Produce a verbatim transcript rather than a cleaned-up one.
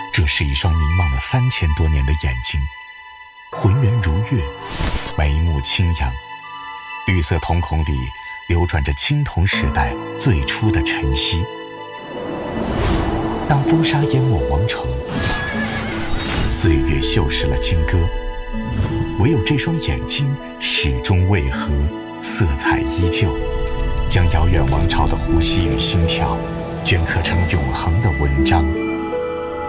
这是一双凝望了三千多年的眼睛，浑圆如月，眉目清扬，绿色瞳孔里流转着青铜时代最初的晨曦。当风沙淹没王城，岁月锈蚀了金戈，唯有这双眼睛始终未合，色彩依旧，将遥远王朝的呼吸与心跳镌刻成永恒的文章。